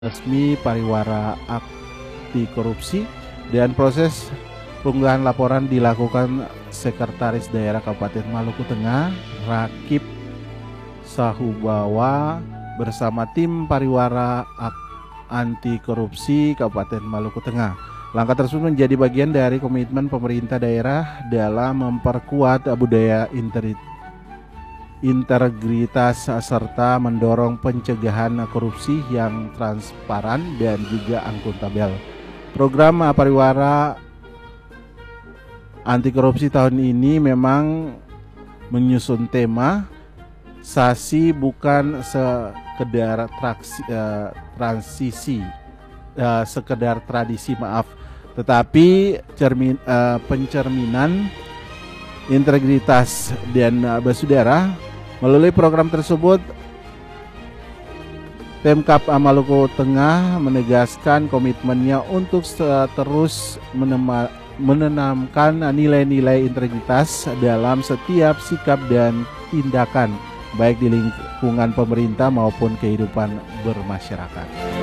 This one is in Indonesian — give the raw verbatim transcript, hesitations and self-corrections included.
resmi Pariwara Anti Korupsi dan proses pengunggahan laporan dilakukan Sekretaris Daerah Kabupaten Maluku Tengah Rakib Sahubawa bersama tim Pariwara Anti Korupsi Kabupaten Maluku Tengah. Langkah tersebut menjadi bagian dari komitmen pemerintah daerah dalam memperkuat budaya integritas serta mendorong pencegahan korupsi yang transparan dan juga akuntabel. Program Pariwara Anti Korupsi tahun ini memang menyusun tema Sasi bukan sekedar traksi, uh, transisi, uh, sekedar tradisi maaf, tetapi cermin, uh, pencerminan integritas dan uh, bersaudara. Melalui program tersebut, Pemkab Maluku Tengah menegaskan komitmennya untuk terus menema, menanamkan nilai-nilai integritas dalam setiap sikap dan tindakan, baik di lingkungan pemerintah maupun kehidupan bermasyarakat.